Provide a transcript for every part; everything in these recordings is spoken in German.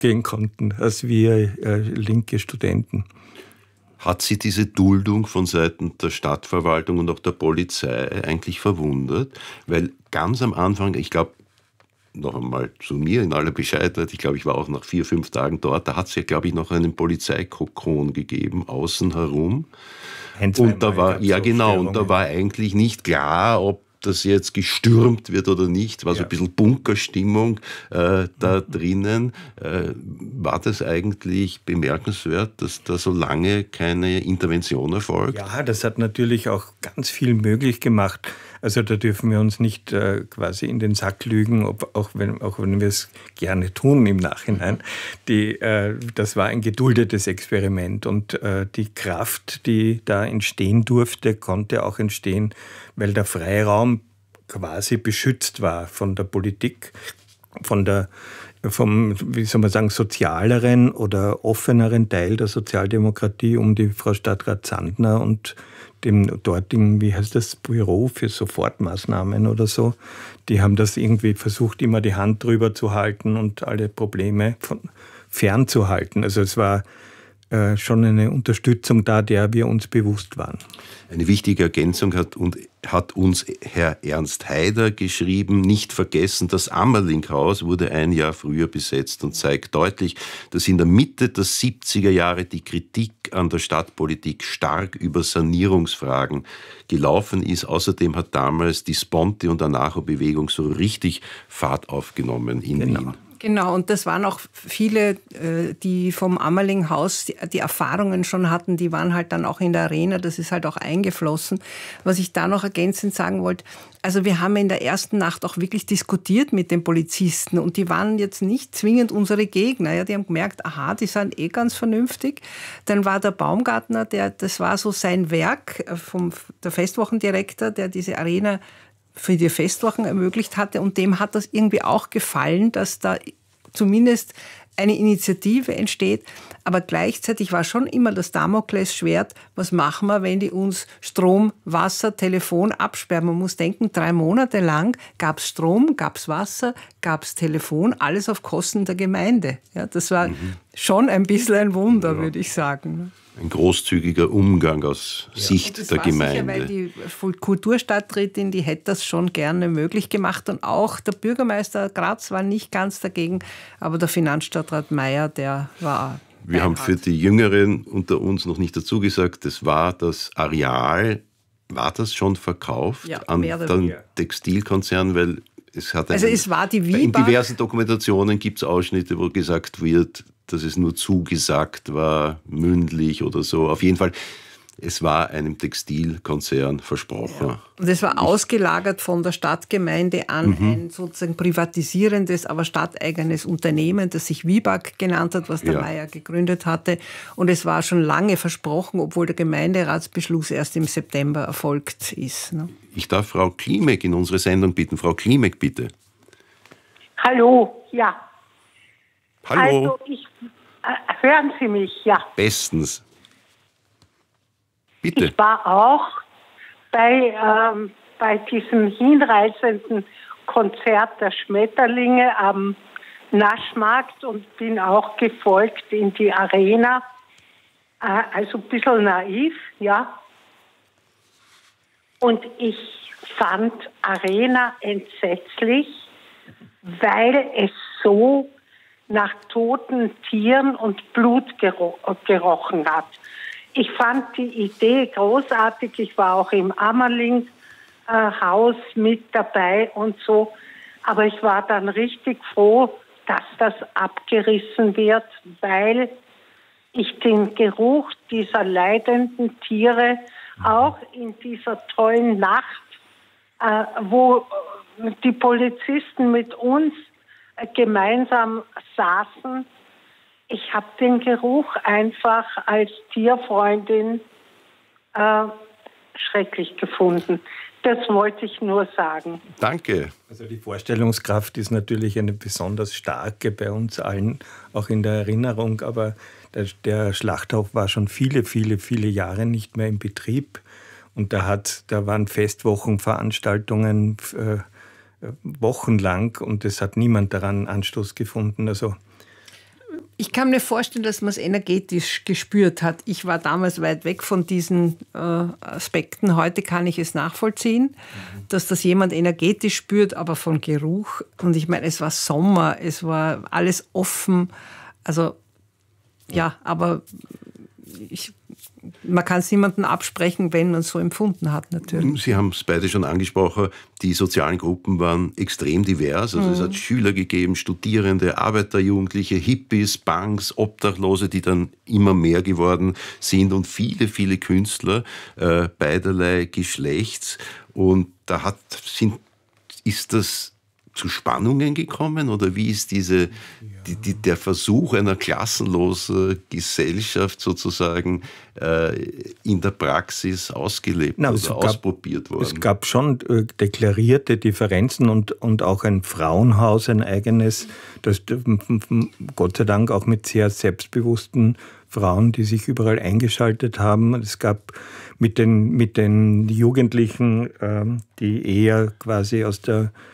gehen konnten als wir linke Studenten. Hat Sie diese Duldung von Seiten der Stadtverwaltung und auch der Polizei eigentlich verwundert? Weil ganz am Anfang, ich glaube, noch einmal zu mir in aller Bescheidenheit, ich glaube, ich war auch nach 4-5 Tagen dort, da hat es ja, glaube ich, noch einen Polizeikokon gegeben, außen herum. Und da war, ja genau, und da war eigentlich nicht klar, ob das jetzt gestürmt wird oder nicht, war so ein bisschen Bunkerstimmung da drinnen. War das eigentlich bemerkenswert, dass da so lange keine Intervention erfolgt? Ja, das hat natürlich auch ganz viel möglich gemacht. Also da dürfen wir uns nicht quasi in den Sack lügen, auch wenn wir es gerne tun im Nachhinein. Das war ein geduldetes Experiment und die Kraft, die da entstehen durfte, konnte auch entstehen, weil der Freiraum quasi beschützt war von der Politik, vom, wie soll man sagen, sozialeren oder offeneren Teil der Sozialdemokratie um die Frau Stadtrat Sandner und dem dortigen, wie heißt das, Büro für Sofortmaßnahmen oder so. Die haben das irgendwie versucht, immer die Hand drüber zu halten und alle Probleme fernzuhalten. Also es war schon eine Unterstützung da, der wir uns bewusst waren. Eine wichtige Ergänzung hat uns Herr Ernst Haider geschrieben, nicht vergessen, das Ammerlinghaus wurde ein Jahr früher besetzt und zeigt deutlich, dass in der Mitte der 70er Jahre die Kritik an der Stadtpolitik stark über Sanierungsfragen gelaufen ist. Außerdem hat damals die Sponti- und Anarcho-Bewegung so richtig Fahrt aufgenommen in Wien. Genau, und das waren auch viele, die vom Ammerlinghaus die Erfahrungen schon hatten, die waren halt dann auch in der Arena, das ist halt auch eingeflossen. Was ich da noch ergänzend sagen wollte, also wir haben in der ersten Nacht auch wirklich diskutiert mit den Polizisten und die waren jetzt nicht zwingend unsere Gegner. Ja, die haben gemerkt, aha, die sind eh ganz vernünftig. Dann war der Baumgartner, das war so sein Werk, der Festwochendirektor, der diese Arena für die Festwochen ermöglicht hatte und dem hat das irgendwie auch gefallen, dass da zumindest eine Initiative entsteht. Aber gleichzeitig war schon immer das Damoklesschwert, was machen wir, wenn die uns Strom, Wasser, Telefon absperren? Man muss denken, 3 Monate lang gab es Strom, gab es Wasser, gab es Telefon, alles auf Kosten der Gemeinde. Ja, das war schon ein bisschen ein Wunder, würde ich sagen. Ein großzügiger Umgang aus Sicht der Gemeinde. Sicher, weil die Kulturstadträtin, die hätte das schon gerne möglich gemacht. Und auch der Bürgermeister Graz war nicht ganz dagegen, aber der Finanzstadtrat Mayer, der war... Wir haben für die Jüngeren unter uns noch nicht dazu gesagt, das war das Areal, war das schon verkauft an den Textilkonzern, weil es hat es war die Wieback. In diversen Dokumentationen gibt es Ausschnitte, wo gesagt wird, dass es nur zugesagt war, mündlich oder so. Auf jeden Fall, es war einem Textilkonzern versprochen. Ja. Und es war ausgelagert von der Stadtgemeinde an ein sozusagen privatisierendes, aber stadteigenes Unternehmen, das sich Wieback genannt hat, was der Mayer gegründet hatte. Und es war schon lange versprochen, obwohl der Gemeinderatsbeschluss erst im September erfolgt ist. Ne? Ich darf Frau Klimek in unsere Sendung bitten. Frau Klimek, bitte. Hallo, ja. Hallo. Also, hören Sie mich, ja. Bestens. Bitte. Ich war auch bei diesem hinreißenden Konzert der Schmetterlinge am Naschmarkt und bin auch gefolgt in die Arena. Also ein bisschen naiv, ja. Und ich fand Arena entsetzlich, weil es so nach toten Tieren und Blut gerochen hat. Ich fand die Idee großartig. Ich war auch im Ammerling-Haus mit dabei und so. Aber ich war dann richtig froh, dass das abgerissen wird, weil ich den Geruch dieser leidenden Tiere auch in dieser tollen Nacht, wo die Polizisten mit uns gemeinsam saßen, ich habe den Geruch einfach als Tierfreundin schrecklich gefunden. Das wollte ich nur sagen. Danke. Also die Vorstellungskraft ist natürlich eine besonders starke bei uns allen, auch in der Erinnerung. Aber der Schlachthof war schon viele, viele, viele Jahre nicht mehr in Betrieb. Und da waren Festwochenveranstaltungen wochenlang und es hat niemand daran Anstoß gefunden. Also Ich kann mir vorstellen, dass man es energetisch gespürt hat. Ich war damals weit weg von diesen Aspekten. Heute kann ich es nachvollziehen, dass das jemand energetisch spürt, aber von Geruch. Und ich meine, es war Sommer, es war alles offen. Also ja, aber man kann es niemandem absprechen, wenn man es so empfunden hat, natürlich. Sie haben es beide schon angesprochen, die sozialen Gruppen waren extrem divers. Also es hat Schüler gegeben, Studierende, Arbeiterjugendliche, Hippies, Punks, Obdachlose, die dann immer mehr geworden sind und viele, viele Künstler beiderlei Geschlechts. Und da ist das zu Spannungen gekommen oder wie ist der Versuch einer klassenlosen Gesellschaft sozusagen in der Praxis ausgelebt oder ausprobiert worden? Es gab schon deklarierte Differenzen und auch ein Frauenhaus, ein eigenes, das Gott sei Dank auch mit sehr selbstbewussten Frauen, die sich überall eingeschaltet haben. Es gab mit den Jugendlichen, die eher quasi aus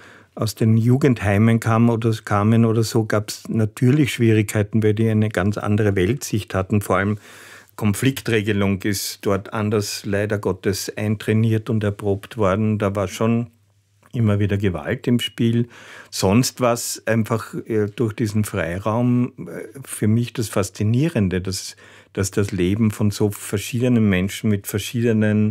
den Jugendheimen kamen oder so, gab es natürlich Schwierigkeiten, weil die eine ganz andere Weltsicht hatten. Vor allem Konfliktregelung ist dort anders, leider Gottes, eintrainiert und erprobt worden. Da war schon immer wieder Gewalt im Spiel. Sonst war es einfach durch diesen Freiraum für mich das Faszinierende, dass das Leben von so verschiedenen Menschen mit verschiedenen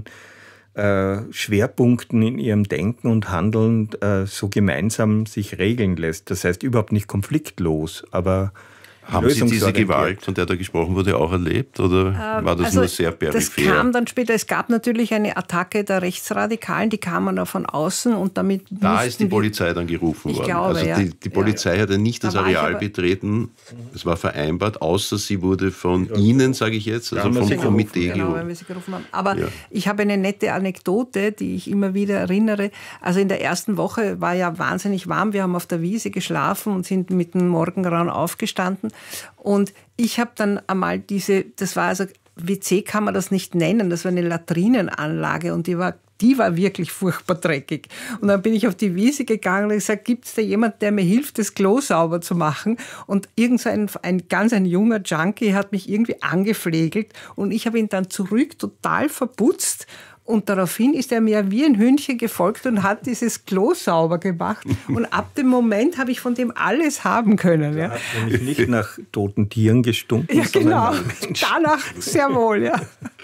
Schwerpunkten in ihrem Denken und Handeln so gemeinsam sich regeln lässt. Das heißt überhaupt nicht konfliktlos, aber haben Sie diese Gewalt, von der da gesprochen wurde, auch erlebt oder war das nur sehr peripher? Das kam dann später. Es gab natürlich eine Attacke der Rechtsradikalen, die kamen da von außen und damit da ist die Polizei dann gerufen worden. Glaube, also die Polizei hat ja nicht das Areal betreten, es war vereinbart, außer sie wurde von Ihnen, sage ich jetzt, also vom Komitee gerufen haben. Aber ich habe eine nette Anekdote, die ich immer wieder erinnere. Also in der ersten Woche war ja wahnsinnig warm. Wir haben auf der Wiese geschlafen und sind mit dem Morgengrauen aufgestanden. Und ich habe dann einmal das war also, WC kann man das nicht nennen, das war eine Latrinenanlage und die war wirklich furchtbar dreckig. Und dann bin ich auf die Wiese gegangen und gesagt, gibt es da jemand, der mir hilft, das Klo sauber zu machen? Und irgend so ein junger Junkie hat mich irgendwie angeflegelt und ich habe ihn dann zurück total verputzt. Und daraufhin ist er mir wie ein Hündchen gefolgt und hat dieses Klo sauber gemacht. Und ab dem Moment habe ich von dem alles haben können. Ja. Hat nämlich nicht nach toten Tieren gestunken, ja, genau. Danach sehr wohl, ja.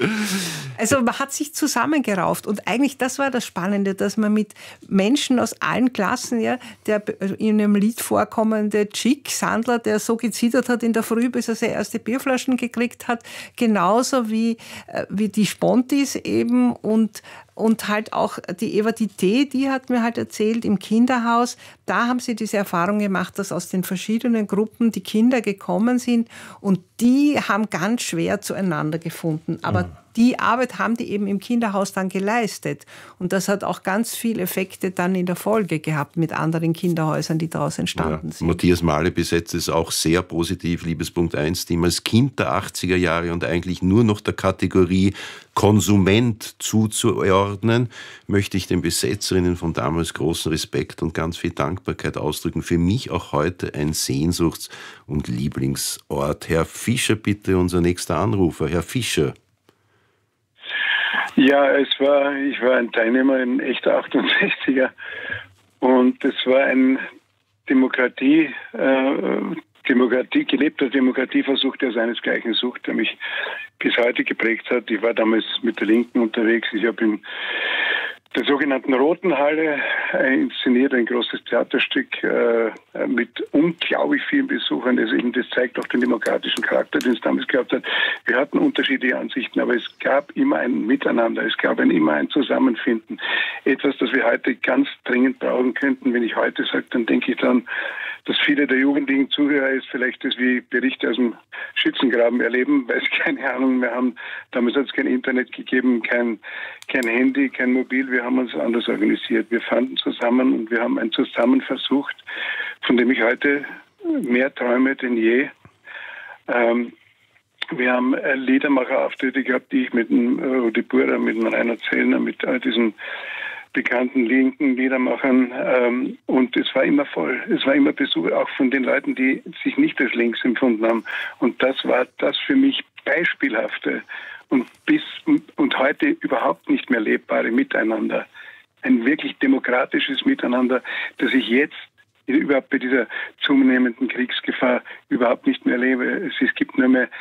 Also man hat sich zusammengerauft. Und eigentlich, das war das Spannende, dass man mit Menschen aus allen Klassen, ja, der in einem Lied vorkommende Chick Sandler, der so gezittert hat in der Früh, bis er seine erste Bierflaschen gekriegt hat, genauso wie die Spontis eben und halt auch die Eva Dité, die hat mir halt erzählt, im Kinderhaus, da haben sie diese Erfahrung gemacht, dass aus den verschiedenen Gruppen die Kinder gekommen sind und die haben ganz schwer zueinander gefunden. Aber die Arbeit haben die eben im Kinderhaus dann geleistet. Und das hat auch ganz viele Effekte dann in der Folge gehabt mit anderen Kinderhäusern, die daraus entstanden sind. Matthias Mahle besetzt es auch sehr positiv, Liebespunkt 1 Team, als Kind der 80er Jahre und eigentlich nur noch der Kategorie Konsument zuzuordnen, möchte ich den Besetzerinnen von damals großen Respekt und ganz viel Dankbarkeit ausdrücken. Für mich auch heute ein Sehnsuchts- und Lieblingsort. Herr Fischer, bitte, unser nächster Anrufer. Herr Fischer. Ja, ich war ein Teilnehmer, ein echter 68er und es war ein gelebter Demokratieversuch, der seinesgleichen sucht, der mich bis heute geprägt hat. Ich war damals mit der Linken unterwegs. Ich habe in der sogenannten Roten Halle inszeniert, ein großes Theaterstück mit unglaublich vielen Besuchern. Das zeigt auch den demokratischen Charakter, den es damals gehabt hat. Wir hatten unterschiedliche Ansichten, aber es gab immer ein Miteinander, es gab immer ein Zusammenfinden. Etwas, das wir heute ganz dringend brauchen könnten. Wenn ich heute sage, dann denke ich dann, dass viele der jugendlichen Zuhörer jetzt vielleicht das wie Berichte aus dem Schützengraben erleben, weil sie keine Ahnung mehr haben. Damals hat es kein Internet gegeben, kein Handy, kein Mobil. Wir haben uns anders organisiert. Wir fanden zusammen und wir haben ein Zusammen versucht, von dem ich heute mehr träume denn je. Wir haben Liedermacherauftritte gehabt, die ich mit dem Rudi Burda, mit dem Rainer Zellner, mit all diesen bekannten linken Liedermachern und es war immer voll. Es war immer Besuch, auch von den Leuten, die sich nicht als links empfunden haben. Und das war das für mich beispielhafte und heute überhaupt nicht mehr lebbare Miteinander. Ein wirklich demokratisches Miteinander, das ich jetzt überhaupt bei dieser zunehmenden Kriegsgefahr überhaupt nicht mehr erlebe. Es gibt nur mehr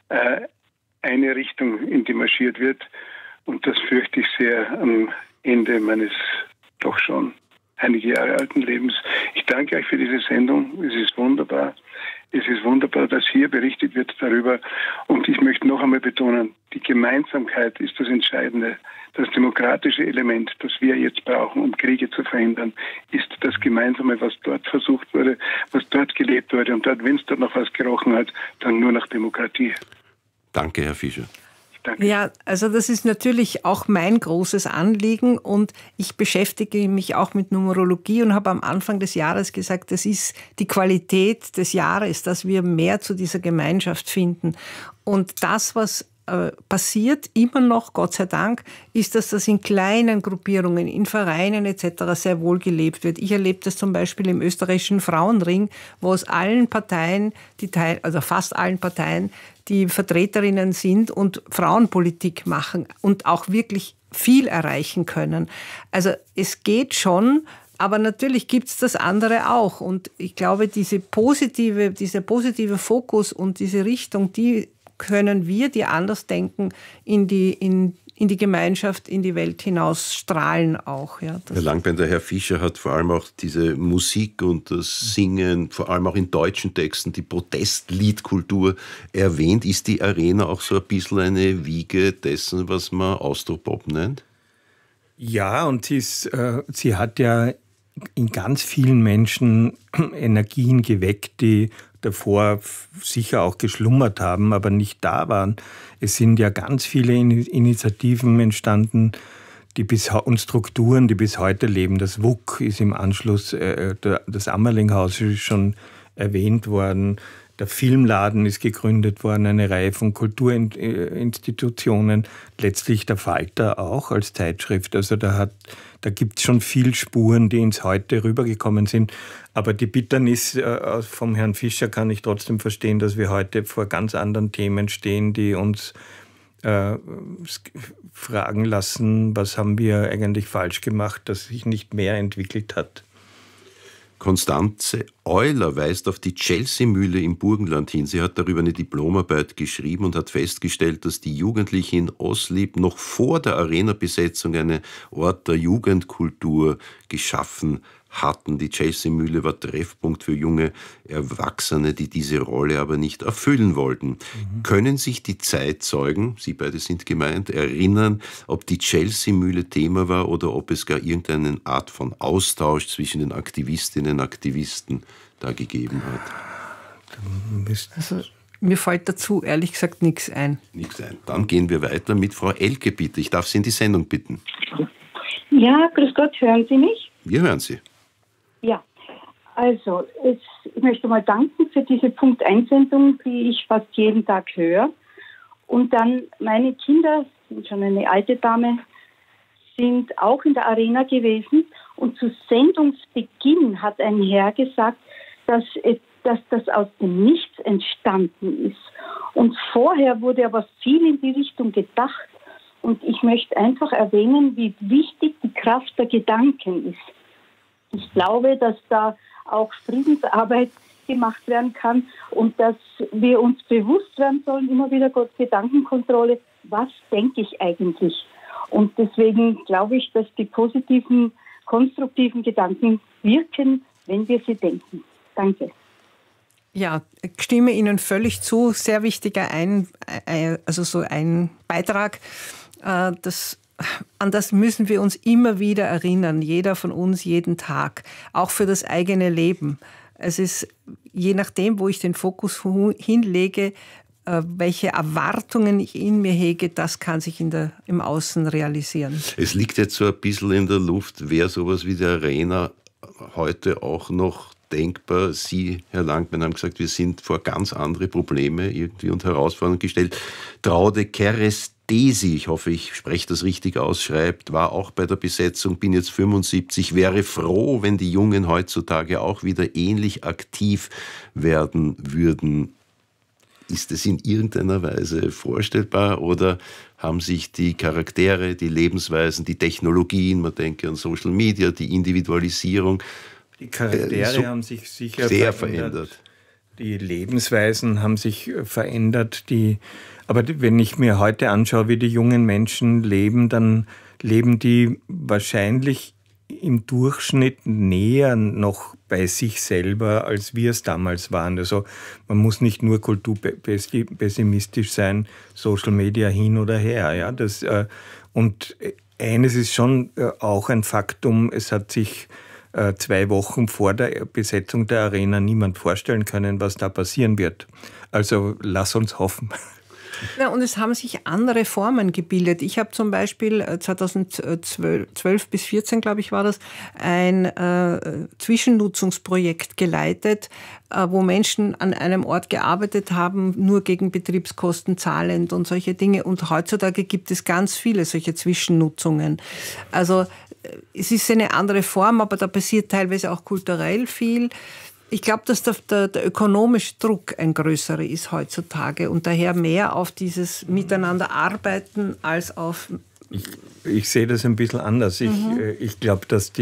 eine Richtung, in die marschiert wird. Und das fürchte ich sehr am Ende meines doch schon einige Jahre alten Lebens. Ich danke euch für diese Sendung. Es ist wunderbar. Es ist wunderbar, dass hier berichtet wird darüber. Und ich möchte noch einmal betonen, die Gemeinsamkeit ist das Entscheidende. Das demokratische Element, das wir jetzt brauchen, um Kriege zu verhindern, ist das Gemeinsame, was dort versucht wurde, was dort gelebt wurde. Und dort, wenn es dort noch was gerochen hat, dann nur nach Demokratie. Danke, Herr Fischer. Danke. Ja, also das ist natürlich auch mein großes Anliegen und ich beschäftige mich auch mit Numerologie und habe am Anfang des Jahres gesagt, das ist die Qualität des Jahres, dass wir mehr zu dieser Gemeinschaft finden. Und das, was passiert immer noch, Gott sei Dank, ist, dass das in kleinen Gruppierungen, in Vereinen etc. sehr wohl gelebt wird. Ich erlebe das zum Beispiel im österreichischen Frauenring, wo aus allen Parteien, also fast allen Parteien, die Vertreterinnen sind und Frauenpolitik machen und auch wirklich viel erreichen können. Also es geht schon, aber natürlich gibt es das andere auch. Und ich glaube, dieser positive Fokus und diese Richtung, die können wir, die anders denken, in die Gemeinschaft, in die Welt hinaus strahlen auch. Ja, Herr Langbender, Herr Fischer hat vor allem auch diese Musik und das Singen, vor allem auch in deutschen Texten, die Protestliedkultur erwähnt. Ist die Arena auch so ein bisschen eine Wiege dessen, was man Austropop nennt? Ja, und sie hat ja in ganz vielen Menschen Energien geweckt, die davor sicher auch geschlummert haben, aber nicht da waren. Es sind ja ganz viele Initiativen entstanden, und Strukturen, die bis heute leben. Das WUK ist im Anschluss, das Ammerlinghaus ist schon erwähnt worden. Der Filmladen ist gegründet worden, eine Reihe von Kulturinstitutionen, letztlich der Falter auch als Zeitschrift. Also da gibt es schon viel Spuren, die ins Heute rübergekommen sind. Aber die Bitternis vom Herrn Fischer kann ich trotzdem verstehen, dass wir heute vor ganz anderen Themen stehen, die uns fragen lassen, was haben wir eigentlich falsch gemacht, dass sich nicht mehr entwickelt hat. Constanze Euler weist auf die Chelsea-Mühle im Burgenland hin. Sie hat darüber eine Diplomarbeit geschrieben und hat festgestellt, dass die Jugendlichen in Oslieb noch vor der Arena-Besetzung einen Ort der Jugendkultur geschaffen hatten. Die Chelsea-Mühle war Treffpunkt für junge Erwachsene, die diese Rolle aber nicht erfüllen wollten. Können sich die Zeitzeugen, Sie beide sind gemeint, erinnern, ob die Chelsea-Mühle Thema war oder ob es gar irgendeine Art von Austausch zwischen den Aktivistinnen und Aktivisten da gegeben hat? Also, mir fällt dazu ehrlich gesagt nichts ein. Nichts ein. Dann gehen wir weiter mit Frau Elke, bitte. Ich darf Sie in die Sendung bitten. Ja, grüß Gott, hören Sie mich? Wir hören Sie. Ja, also ich möchte mal danken für diese Punkt-Einsendung, die ich fast jeden Tag höre. Und dann meine Kinder, sind schon eine alte Dame, sind auch in der Arena gewesen. Und zu Sendungsbeginn hat ein Herr gesagt, dass das aus dem Nichts entstanden ist. Und vorher wurde aber viel in die Richtung gedacht. Und ich möchte einfach erwähnen, wie wichtig die Kraft der Gedanken ist. Ich glaube, dass da auch Friedensarbeit gemacht werden kann und dass wir uns bewusst werden sollen, immer wieder Gedankenkontrolle, was denke ich eigentlich? Und deswegen glaube ich, dass die positiven, konstruktiven Gedanken wirken, wenn wir sie denken. Danke. Ja, ich stimme Ihnen völlig zu. Sehr wichtiger ein Beitrag. An das müssen wir uns immer wieder erinnern, jeder von uns jeden Tag, auch für das eigene Leben. Es ist, je nachdem, wo ich den Fokus hinlege, welche Erwartungen ich in mir hege, das kann sich im Außen realisieren. Es liegt jetzt so ein bisschen in der Luft, wer sowas wie die Arena heute auch noch denkbar. Sie, Herr Langbein, haben gesagt, wir sind vor ganz andere Probleme irgendwie und Herausforderungen gestellt. Traude Kerestesi, ich hoffe, ich spreche das richtig aus, schreibt, war auch bei der Besetzung, bin jetzt 75, wäre froh, wenn die Jungen heutzutage auch wieder ähnlich aktiv werden würden. Ist es in irgendeiner Weise vorstellbar oder haben sich die Charaktere, die Lebensweisen, die Technologien, man denke an Social Media, die Individualisierung, die Charaktere haben sich sicher sehr verändert. Die Lebensweisen haben sich verändert. Aber wenn ich mir heute anschaue, wie die jungen Menschen leben, dann leben die wahrscheinlich im Durchschnitt näher noch bei sich selber, als wir es damals waren. Also man muss nicht nur kulturpessimistisch sein, Social Media hin oder her. Ja, und eines ist schon auch ein Faktum, es hat sich 2 Wochen vor der Besetzung der Arena niemand vorstellen können, was da passieren wird. Also lass uns hoffen. Ja, und es haben sich andere Formen gebildet. Ich habe zum Beispiel 2012 bis 2014, glaube ich, war das, ein Zwischennutzungsprojekt geleitet, wo Menschen an einem Ort gearbeitet haben, nur gegen Betriebskosten zahlend und solche Dinge. Und heutzutage gibt es ganz viele solche Zwischennutzungen. Also es ist eine andere Form, aber da passiert teilweise auch kulturell viel. Ich glaube, dass der ökonomische Druck ein größerer ist heutzutage und daher mehr auf dieses Miteinander arbeiten als auf... Ich sehe das ein bisschen anders. Ich glaube, dass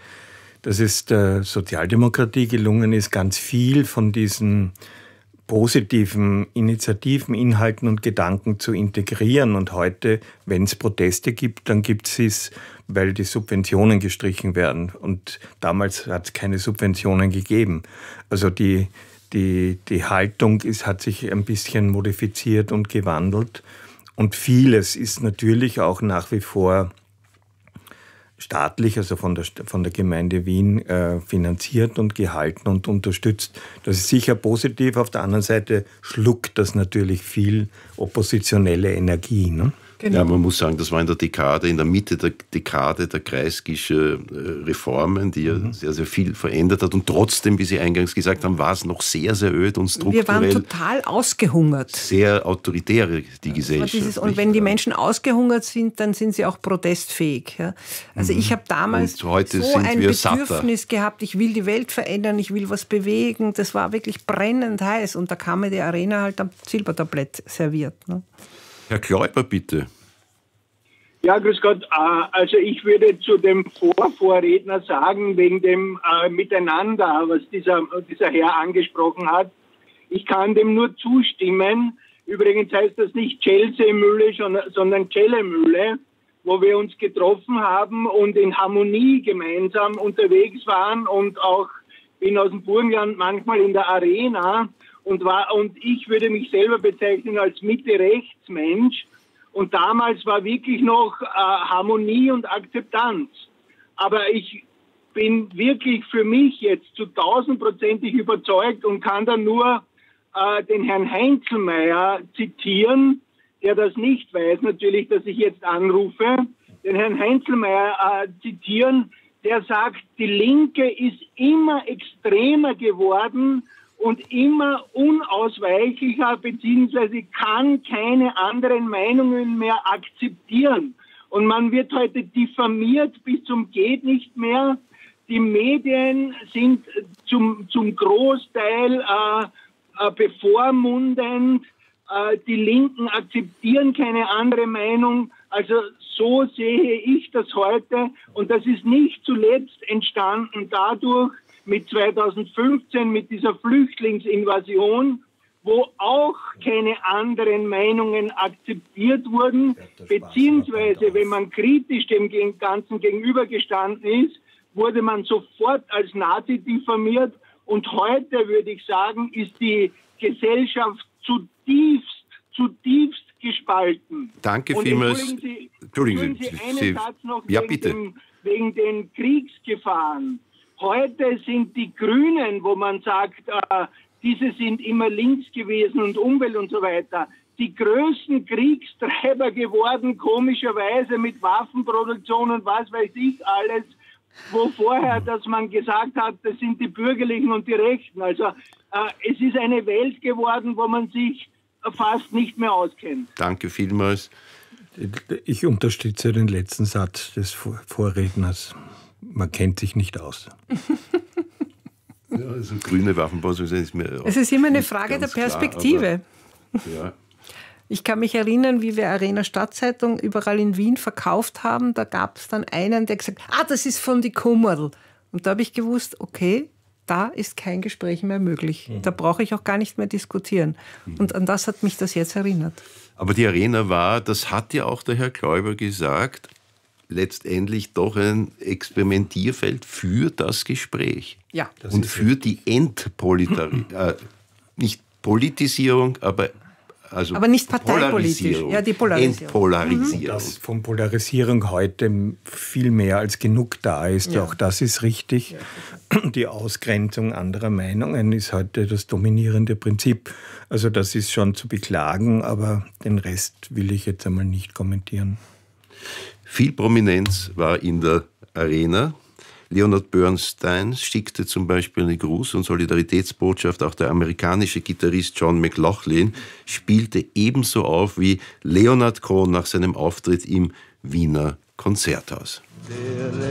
es der Sozialdemokratie gelungen ist, ganz viel von diesen positiven Initiativen, Inhalten und Gedanken zu integrieren. Und heute, wenn es Proteste gibt, dann gibt es, weil die Subventionen gestrichen werden. Und damals hat es keine Subventionen gegeben. Also die Haltung hat sich ein bisschen modifiziert und gewandelt. Und vieles ist natürlich auch nach wie vor staatlich, also von der Gemeinde Wien finanziert und gehalten und unterstützt. Das ist sicher positiv. Auf der anderen Seite schluckt das natürlich viel oppositionelle Energie. Ne? Genau. Ja, man muss sagen, das war in der Mitte der Dekade der Kreisky'sche Reformen, die ja sehr, sehr viel verändert hat. Und trotzdem, wie Sie eingangs gesagt haben, war es noch sehr, sehr öd und strukturell. Wir waren total ausgehungert. Sehr autoritär, die Gesellschaft. Und wenn die Menschen ausgehungert sind, dann sind sie auch protestfähig. Ja? Also ich habe damals so ein Bedürfnis gehabt, ich will die Welt verändern, ich will was bewegen. Das war wirklich brennend heiß. Und da kam mir die Arena halt am Silbertablett serviert. Ne? Herr Kläuber, bitte. Ja, grüß Gott. Also ich würde zu dem Vorredner sagen, wegen dem Miteinander, was dieser Herr angesprochen hat. Ich kann dem nur zustimmen. Übrigens heißt das nicht Chelsea-Mühle, sondern Celle-Mühle, wo wir uns getroffen haben und in Harmonie gemeinsam unterwegs waren und auch bin aus dem Burgenland manchmal in der Arena und ich würde mich selber bezeichnen als Mitte-Rechts-Mensch. Und damals war wirklich noch Harmonie und Akzeptanz. Aber ich bin wirklich für mich jetzt zu 1000%ig überzeugt und kann dann nur den Herrn Heinzelmeier zitieren, der das nicht weiß, natürlich, dass ich jetzt anrufe. Den Herrn Heinzelmeier zitieren, der sagt, die Linke ist immer extremer geworden und immer unausweichlicher, beziehungsweise kann keine anderen Meinungen mehr akzeptieren. Und man wird heute diffamiert bis zum geht nicht mehr. Die Medien sind zum Großteil bevormundend. Die Linken akzeptieren keine andere Meinung. Also so sehe ich das heute. Und das ist nicht zuletzt entstanden dadurch, mit 2015, mit dieser Flüchtlingsinvasion, wo auch keine anderen Meinungen akzeptiert wurden, beziehungsweise wenn man kritisch dem Ganzen gegenübergestanden ist, wurde man sofort als Nazi diffamiert. Und heute, würde ich sagen, ist die Gesellschaft zutiefst gespalten. Danke vielmals. Entschuldigen Sie einen Satz noch wegen den Kriegsgefahren. Heute sind die Grünen, wo man sagt, diese sind immer links gewesen und Umwelt und so weiter, die größten Kriegstreiber geworden, komischerweise mit Waffenproduktion und was weiß ich alles, wo vorher, dass man gesagt hat, das sind die Bürgerlichen und die Rechten. Also es ist eine Welt geworden, wo man sich fast nicht mehr auskennt. Danke vielmals. Ich unterstütze den letzten Satz des Vorredners. Man kennt sich nicht aus. Ja, also grüne Waffenbauer ist mir es ist immer eine Frage der Perspektive. Klar, aber, ja. Ich kann mich erinnern, wie wir Arena Stadtzeitung überall in Wien verkauft haben. Da gab es dann einen, der gesagt hat, das ist von die Kummerl. Und da habe ich gewusst, okay, da ist kein Gespräch mehr möglich. Da brauche ich auch gar nicht mehr diskutieren. Und an das hat mich das jetzt erinnert. Aber die Arena war, das hat ja auch der Herr Kläuber gesagt, letztendlich doch ein Experimentierfeld für das Gespräch. Ja. Und für die nicht Politisierung, aber nicht parteipolitisch. Polarisierung. Ja, die Polarisierung. Entpolarisierung. Dass von Polarisierung heute viel mehr als genug da ist, Ja. auch das ist richtig. Ja. Die Ausgrenzung anderer Meinungen ist heute das dominierende Prinzip. Also das ist schon zu beklagen, aber den Rest will ich jetzt einmal nicht kommentieren. Viel Prominenz war in der Arena. Leonard Bernstein schickte zum Beispiel eine Gruß- und Solidaritätsbotschaft. Auch der amerikanische Gitarrist John McLaughlin spielte ebenso auf wie Leonard Cohen nach seinem Auftritt im Wiener Konzerthaus.